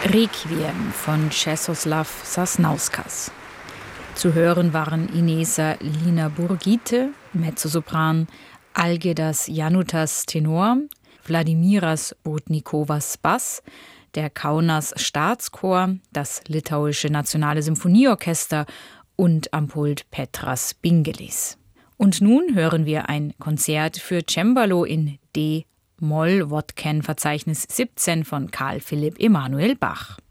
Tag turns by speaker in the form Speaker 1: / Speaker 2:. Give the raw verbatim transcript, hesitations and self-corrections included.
Speaker 1: Requiem von Czesław Sasnauskas. Zu hören waren Inesa Lina-Burgite, Mezzosopran, Algirdas Janutas, Tenor, Vladimiras Botnikovas, Bass, der Kaunas Staatschor, das Litauische Nationale Symphonieorchester und am Pult Petras Bingelis. Und nun hören wir ein Konzert für Cembalo in D-Moll, Wodken, Verzeichnis siebzehn von Carl Philipp Emanuel Bach.